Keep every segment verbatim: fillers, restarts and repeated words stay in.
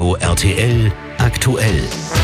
Hitradio R T L aktuell.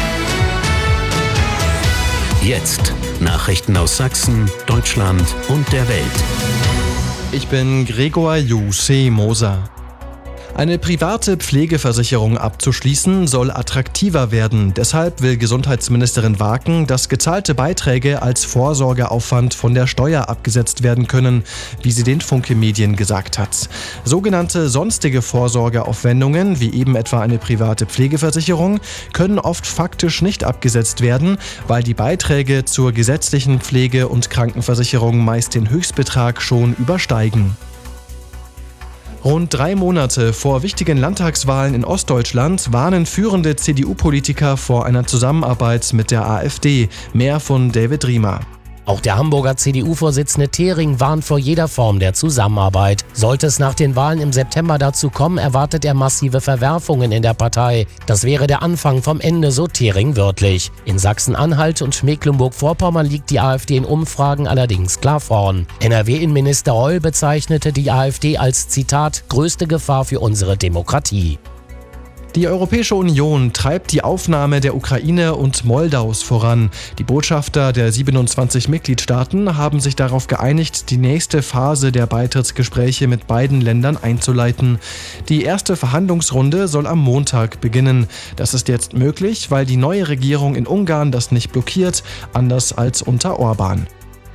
Jetzt Nachrichten aus Sachsen, Deutschland und der Welt. Ich bin Gregor Jussi Moser. Eine private Pflegeversicherung abzuschließen soll attraktiver werden. Deshalb will Gesundheitsministerin Waken, dass gezahlte Beiträge als Vorsorgeaufwand von der Steuer abgesetzt werden können, wie sie den Funke Medien gesagt hat. Sogenannte sonstige Vorsorgeaufwendungen, wie eben etwa eine private Pflegeversicherung, können oft faktisch nicht abgesetzt werden, weil die Beiträge zur gesetzlichen Pflege- und Krankenversicherung meist den Höchstbetrag schon übersteigen. Rund drei Monate vor wichtigen Landtagswahlen in Ostdeutschland warnen führende C D U-Politiker vor einer Zusammenarbeit mit der AfD. Mehr von David Riemer. Auch der Hamburger C D U-Vorsitzende Thering warnt vor jeder Form der Zusammenarbeit. Sollte es nach den Wahlen im September dazu kommen, erwartet er massive Verwerfungen in der Partei. Das wäre der Anfang vom Ende, so Thering wörtlich. In Sachsen-Anhalt und Mecklenburg-Vorpommern liegt die AfD in Umfragen allerdings klar vorn. N R W-Innenminister Reul bezeichnete die AfD als, Zitat, größte Gefahr für unsere Demokratie. Die Europäische Union treibt die Aufnahme der Ukraine und Moldaus voran. Die Botschafter der siebenundzwanzig Mitgliedstaaten haben sich darauf geeinigt, die nächste Phase der Beitrittsgespräche mit beiden Ländern einzuleiten. Die erste Verhandlungsrunde soll am Montag beginnen. Das ist jetzt möglich, weil die neue Regierung in Ungarn das nicht blockiert, anders als unter Orban.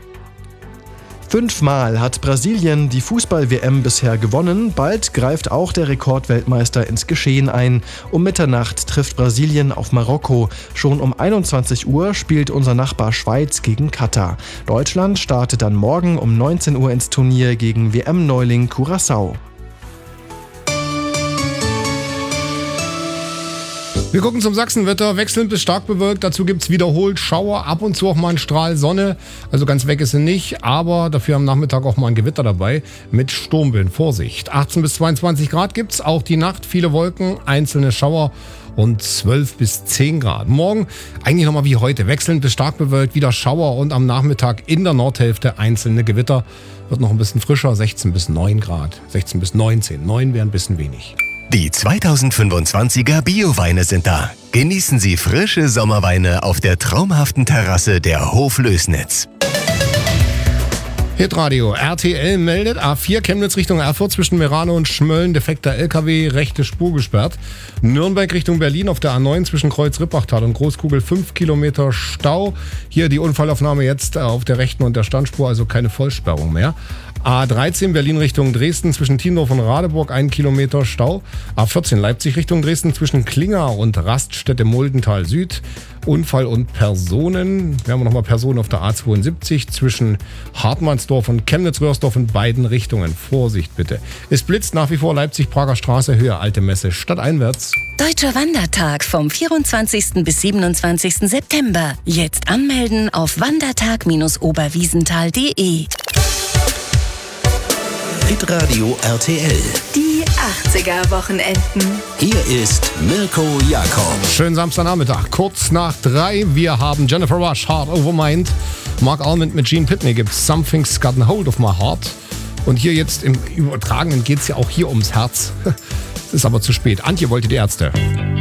Fünfmal hat Brasilien die Fußball-W M bisher gewonnen. Bald greift auch der Rekordweltmeister ins Geschehen ein. Um Mitternacht trifft Brasilien auf Marokko. Schon um einundzwanzig Uhr spielt unser Nachbar Schweiz gegen Katar. Deutschland startet dann morgen um neunzehn Uhr ins Turnier gegen W M-Neuling Curaçao. Wir gucken zum Sachsenwetter, wechselnd bis stark bewölkt, dazu gibt es wiederholt Schauer, ab und zu auch mal ein Strahl Sonne, also ganz weg ist sie nicht, aber dafür am Nachmittag auch mal ein Gewitter dabei mit Sturmböen, Vorsicht. achtzehn bis zweiundzwanzig Grad gibt es, auch die Nacht viele Wolken, einzelne Schauer und zwölf bis zehn Grad. Morgen eigentlich nochmal wie heute, wechselnd bis stark bewölkt, wieder Schauer und am Nachmittag in der Nordhälfte einzelne Gewitter, wird noch ein bisschen frischer, sechzehn bis neun Grad, sechzehn bis neunzehn, neun wäre ein bisschen wenig. Die zweitausendfünfundzwanziger Bio-Weine sind da. Genießen Sie frische Sommerweine auf der traumhaften Terrasse der Hoflößnitz. Hitradio R T L meldet A vier Chemnitz Richtung Erfurt zwischen Merano und Schmölln defekter L K W, rechte Spur gesperrt. Nürnberg Richtung Berlin auf der A neun zwischen Kreuz-Rippachtal und Großkugel fünf Kilometer Stau. Hier die Unfallaufnahme jetzt auf der rechten und der Standspur, also keine Vollsperrung mehr. A dreizehn Berlin Richtung Dresden zwischen Tiendorf und Radeburg ein Kilometer Stau. A vierzehn Leipzig Richtung Dresden zwischen Klinger und Raststätte Muldental Süd. Unfall und Personen. Wir haben nochmal Personen auf der A zweiundsiebzig zwischen Hartmannsdorf und Chemnitz-Röhrsdorf in beiden Richtungen. Vorsicht bitte. Es blitzt nach wie vor Leipzig-Prager Straße, Höhe Alte Messe, stadteinwärts. Deutscher Wandertag vom vierundzwanzigsten bis siebenundzwanzigsten September. Jetzt anmelden auf wandertag Bindestrich oberwiesenthal punkt de. Hitradio R T L. Die achtziger-Wochenenden. Hier ist Mirko Jakob. Schönen Samstagnachmittag, kurz nach drei. Wir haben Jennifer Rush, Heart Over Mind. Mark Almond mit Gene Pitney gibt's Something's Gotten Hold of My Heart. Und hier jetzt im Übertragenen geht's ja auch hier ums Herz. Es ist aber zu spät. Antje wollte die Ärzte.